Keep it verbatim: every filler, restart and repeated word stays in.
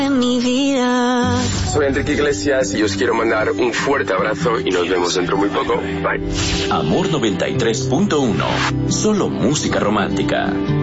En mi vida. Soy Enrique Iglesias y os quiero mandar un fuerte abrazo y nos vemos dentro muy poco. Bye. Amor noventa y tres punto uno. Solo música romántica.